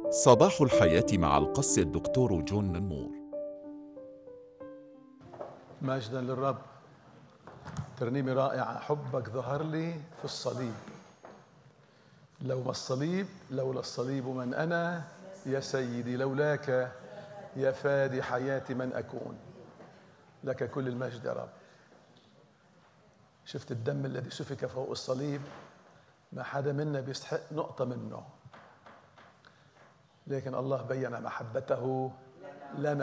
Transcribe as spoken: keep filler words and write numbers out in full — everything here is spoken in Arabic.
صباح الحياة مع القس الدكتور جون مور. مجدا للرب. ترنيمة رائعة. حبك ظهر لي في الصليب، لو ما الصليب لولا الصليب من أنا يا سيدي، لولاك يا فادي حياتي من أكون. لك كل المجد يا رب. شفت الدم الذي سفك فوق الصليب؟ ما حدا منا بيستحق نقطة منه، لكن الله بيّن محبته لنا